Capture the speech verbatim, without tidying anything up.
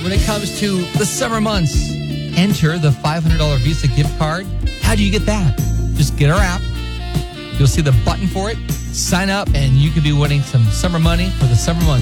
when it comes to the summer months. Enter the five hundred dollars Visa gift card. How do you get that? Just get our app. You'll see the button for it. Sign up, and you could be winning some summer money for the summer months.